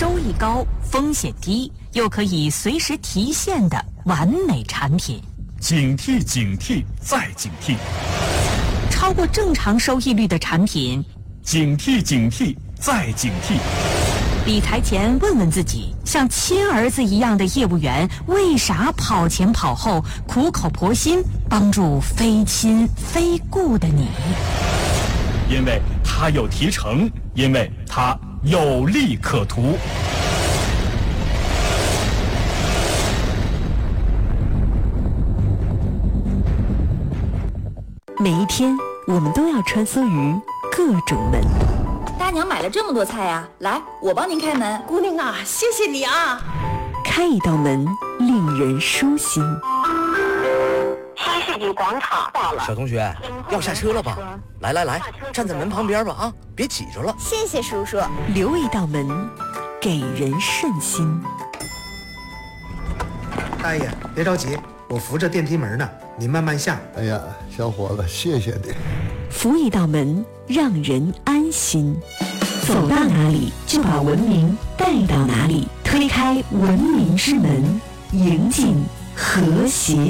收益高、风险低，又可以随时提现的完美产品。 警惕警惕再警惕， 超过正常收益率的产品， 警惕警惕再警惕。 理财前问问自己，像亲儿子一样的业务员为啥跑前跑后，苦口婆心帮助非亲非故的你？ 因为他有提成，因为他有利可图。 每一天，我们都要穿梭于各种门。 大娘买了这么多菜呀，来，我帮您开门。 姑娘啊，谢谢你啊！ 开一道门，令人舒心。 新世纪广场到了， 小同学，要下车了吧？来来来，站在门旁边吧啊，别挤着了。 谢谢叔叔。 留一道门，给人顺心。 大爷，别着急，我扶着电梯门呢，您慢慢下。 哎呀，小伙子，谢谢你。 扶一道门，让人安心。走到哪里，就把文明带到哪里。推开文明之门，迎进和谐。